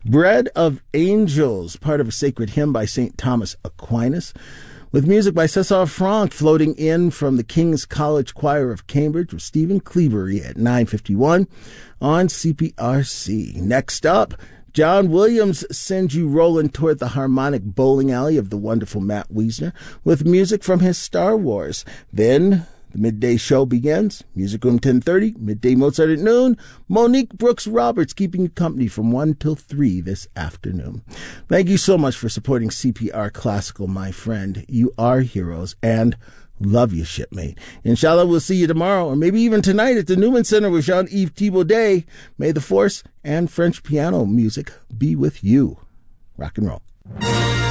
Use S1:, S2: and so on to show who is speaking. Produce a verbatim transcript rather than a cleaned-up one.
S1: Bread of Angels, part of a sacred hymn by Saint Thomas Aquinas, with music by César Franck floating in from the King's College Choir of Cambridge with Stephen Cleavery at nine fifty-one on C P R C. Next up, John Williams sends you rolling toward the harmonic bowling alley of the wonderful Matt Wiesner with music from his Star Wars. Then the midday show begins. Music Room ten thirty, Midday Mozart at noon. Monique Brooks Roberts keeping you company from one till three this afternoon. Thank you so much for supporting C P R Classical, my friend. You are heroes, and love you, shipmate. Inshallah, we'll see you tomorrow, or maybe even tonight at the Newman Center with Jean-Yves Thibaudet. May the Force and French piano music be with you. Rock and roll.